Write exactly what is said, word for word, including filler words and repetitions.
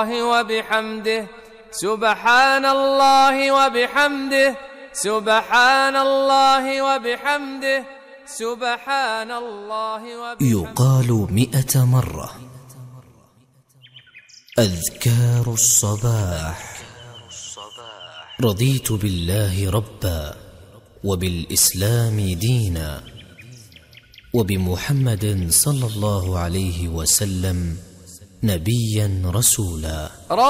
وبحمده سبحان الله وبحمده سبحان الله وبحمده سبحان الله وبحمده. يقال مئة مرة. أذكار الصباح. رضيت بالله ربا وبالإسلام دينا وبمحمد صلى الله عليه وسلم نبيا رسولا.